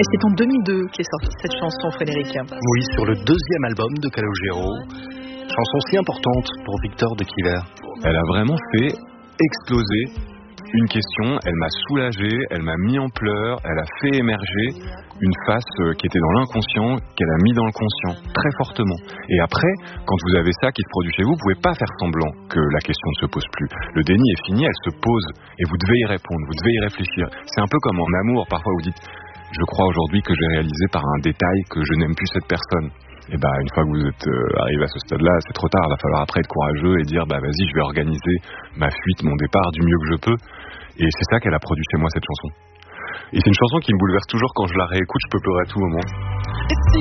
Et c'est en 2002 qu'est sortie cette chanson, Frédéric. Oui, sur le deuxième album de Calogero. Chanson si importante pour Victor de Quiver. Elle a vraiment fait exploser une question, elle m'a soulagé, elle m'a mis en pleurs, elle a fait émerger une face qui était dans l'inconscient, qu'elle a mis dans le conscient, très fortement. Et après, quand vous avez ça qui se produit chez vous, vous pouvez pas faire semblant que la question ne se pose plus. Le déni est fini, elle se pose, et vous devez y répondre, vous devez y réfléchir. C'est un peu comme en amour, parfois vous dites « je crois aujourd'hui que j'ai réalisé par un détail que je n'aime plus cette personne ». Et une fois que vous êtes arrivé à ce stade-là, c'est trop tard. Il va falloir après être courageux et dire vas-y, je vais organiser ma fuite, mon départ du mieux que je peux. Et c'est ça qu'elle a produit chez moi, cette chanson. Et c'est une chanson qui me bouleverse toujours quand je la réécoute. Je peux pleurer à tout moment.